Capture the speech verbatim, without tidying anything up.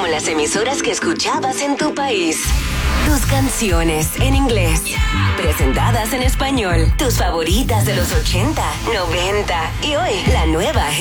como las emisoras que escuchabas en tu país. Tus canciones en inglés, presentadas en español. Tus favoritas de los ochenta, noventa y hoy, la nueva